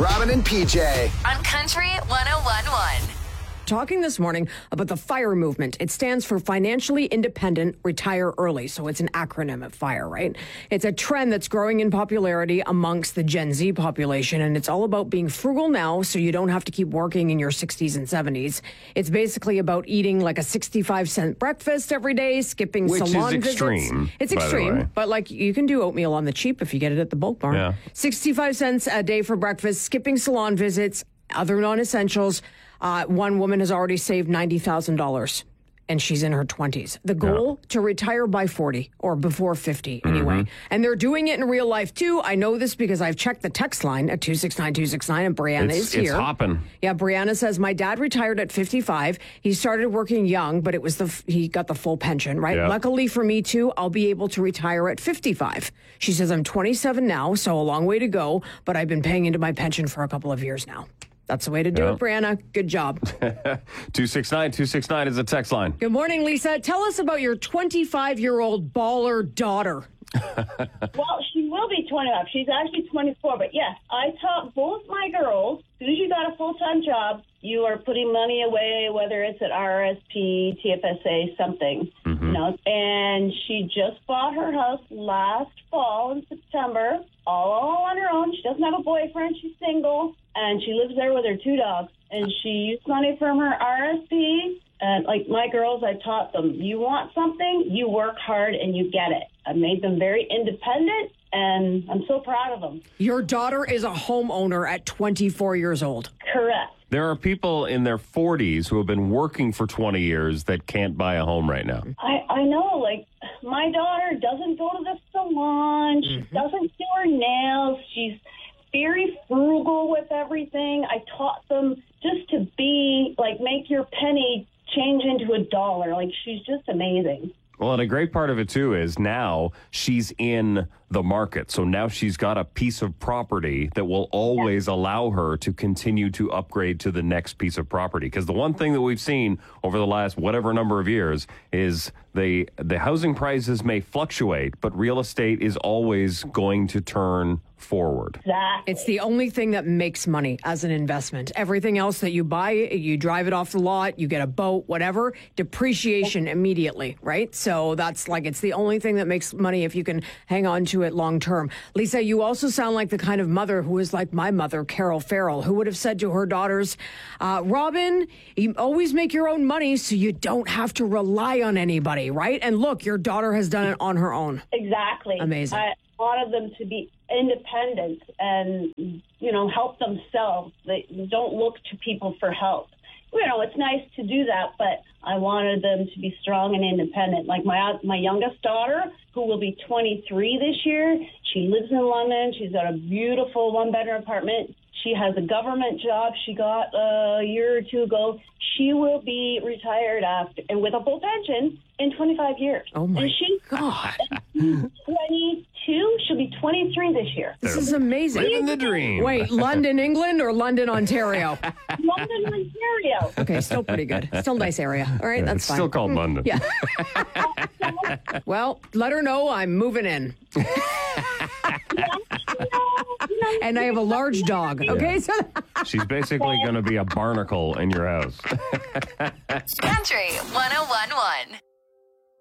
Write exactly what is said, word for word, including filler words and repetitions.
Robin and P J. On Country one oh one point one. Talking this morning about the FIRE movement. It stands for Financially Independent Retire Early. So it's an acronym of FIRE, right? It's a trend that's growing in popularity amongst the Gen Z population. And it's all about being frugal now so you don't have to keep working in your sixties and seventies. It's basically about eating like a sixty-five cent breakfast every day, skipping Which salon is extreme, visits. It's by the extreme, way. but like you can do oatmeal on the cheap if you get it at the bulk barn. Yeah. sixty-five cents a day for breakfast, skipping salon visits, other non-essentials. Uh, one woman has already saved ninety thousand dollars, and she's in her twenties. The goal, yeah. to retire by forty, or before fifty, anyway. Mm-hmm. And they're doing it in real life, too. I know this because I've checked the text line at two six nine two six nine, and Brianna it's, is here. It's hopping. Yeah, Brianna says, my dad retired at fifty-five. He started working young, but it was the he got the full pension, right? Yep. Luckily for me, too, I'll be able to retire at fifty-five. She says, I'm twenty-seven now, so a long way to go, but I've been paying into my pension for a couple of years now. That's the way to do yeah. it, Brianna. Good job. two six nine two six nine is a text line. Good morning, Lisa. Tell us about your twenty-five-year-old baller daughter. Well, she will be twenty-five. She's actually twenty-four. But yes, I taught both my girls, as soon as you got a full-time job, you are putting money away, whether it's at R S P, T F S A, something. Mm-hmm. You know. And she just bought her house last fall in September, all on her own. She doesn't have a boyfriend. She's single. And she lives there with her two dogs. And she used money from her R S P. And like my girls, I taught them, you want something, you work hard and you get it. I made them very independent, and I'm so proud of them. Your daughter is a homeowner at twenty-four years old. Correct. There are people in their forties who have been working for twenty years that can't buy a home right now. I, I know. Like, my daughter doesn't go to the salon. She mm-hmm. doesn't do her nails. She's very frugal with everything. I taught them just to be, like, make your penny change into a dollar. Like, she's just amazing. Well, and a great part of it, too, is now she's in the market. So now she's got a piece of property that will always yeah. allow her to continue to upgrade to the next piece of property. Because the one thing that we've seen over the last whatever number of years is the the housing prices may fluctuate, but real estate is always going to turn forward. Exactly. It's the only thing that makes money as an investment. Everything else that you buy, you drive it off the lot, you get a boat, whatever, depreciation immediately, right? So that's like, it's the only thing that makes money if you can hang on to it long term. Lisa, you also sound like the kind of mother who is like my mother, Carol Farrell, who would have said to her daughters, uh, Robin, you always make your own money so you don't have to rely on anybody, right? And look, your daughter has done it on her own. Exactly. Amazing. I wanted them to be independent and, you know, help themselves. They don't look to people for help. You know, it's nice to do that, but I wanted them to be strong and independent. Like my my youngest daughter, who will be twenty-three this year, she lives in London. She's got a beautiful one-bedroom apartment. She has a government job she got a year or two ago. She will be retired after and with a full pension in twenty-five years. Oh, my and she, God. twenty-two, she'll be twenty-three this year. This is amazing. Living the dream. Wait, London, England, or London, Ontario? London, Ontario. Okay, still pretty good. Still a nice area. All right, Yeah, that's it's fine. still called London. Yeah. Well, let her know I'm moving in. And I have a large dog. Okay, so She's basically going to be a barnacle in your house. Country one oh one point one.